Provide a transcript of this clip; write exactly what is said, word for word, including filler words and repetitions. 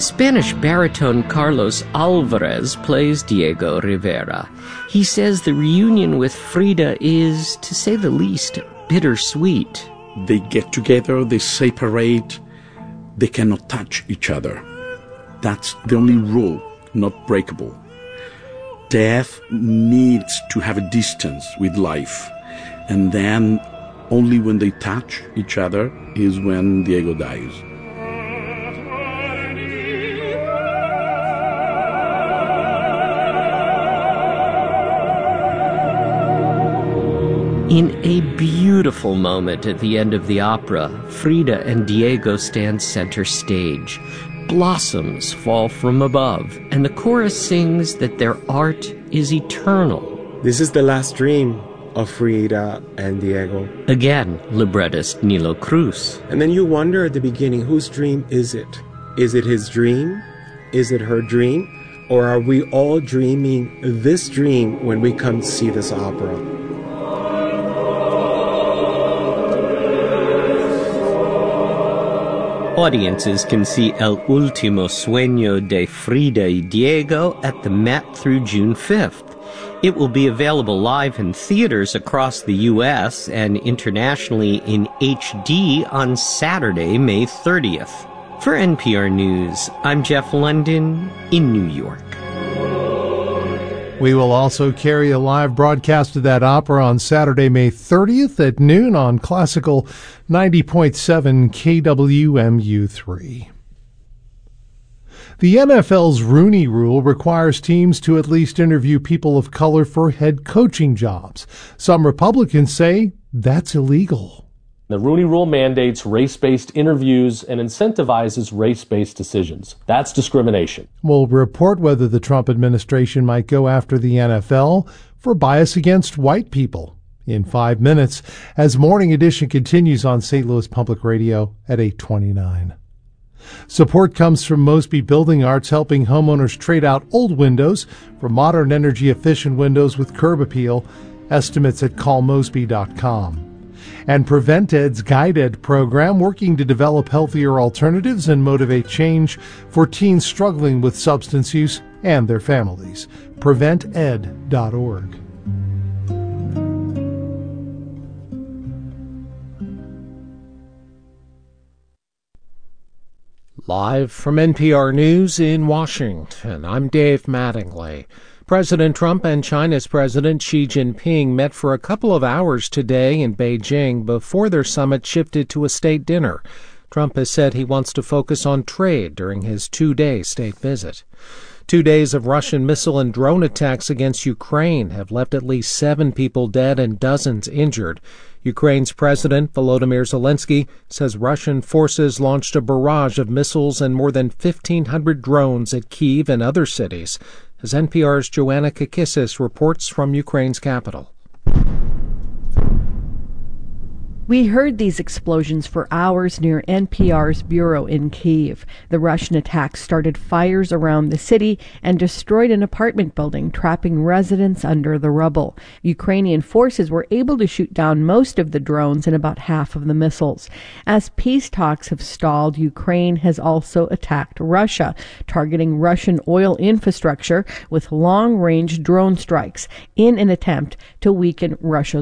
Spanish baritone Carlos Alvarez plays Diego Rivera. He says the reunion with Frida is, to say the least, bittersweet. They get together, they separate, they cannot touch each other. That's the only rule, not breakable. Death needs to have a distance with life, and then only when they touch each other is when Diego dies. In a beautiful moment at the end of the opera, Frida and Diego stand center stage. Blossoms fall from above, and the chorus sings that their art is eternal. This is the last dream of Frida and Diego. Again, librettist Nilo Cruz. And then you wonder at the beginning, whose dream is it? Is it his dream? Is it her dream? Or are we all dreaming this dream when we come to see this opera? Audiences can see El Último Sueño de Frida y Diego at the Met through June fifth. It will be available live in theaters across the U S and internationally in H D on Saturday, May thirtieth. For N P R News, I'm Jeff London in New York. We will also carry a live broadcast of that opera on Saturday, May thirtieth at noon on Classical ninety point seven K W M U three. The N F L's Rooney Rule requires teams to at least interview people of color for head coaching jobs. Some Republicans say that's illegal. The Rooney Rule mandates race-based interviews and incentivizes race-based decisions. That's discrimination. We'll report whether the Trump administration might go after the N F L for bias against white people in five minutes as Morning Edition continues on Saint Louis Public Radio at eight twenty-nine. Support comes from Mosby Building Arts, helping homeowners trade out old windows for modern energy-efficient windows with curb appeal. Estimates at call mosby dot com. And PreventEd's GuideEd program, working to develop healthier alternatives and motivate change for teens struggling with substance use and their families. prevent ed dot org. Live from N P R News in Washington, I'm Dave Mattingly. President Trump and China's President Xi Jinping met for a couple of hours today in Beijing before their summit shifted to a state dinner. Trump has said he wants to focus on trade during his two-day state visit. Two days of Russian missile and drone attacks against Ukraine have left at least seven people dead and dozens injured. Ukraine's President Volodymyr Zelensky says Russian forces launched a barrage of missiles and more than fifteen hundred drones at Kyiv and other cities. As N P R's Joanna Kakissis reports from Ukraine's capital. We heard these explosions for hours near N P R's bureau in Kyiv. The Russian attacks started fires around the city and destroyed an apartment building, trapping residents under the rubble. Ukrainian forces were able to shoot down most of the drones and about half of the missiles. As peace talks have stalled, Ukraine has also attacked Russia, targeting Russian oil infrastructure with long-range drone strikes in an attempt to weaken Russia's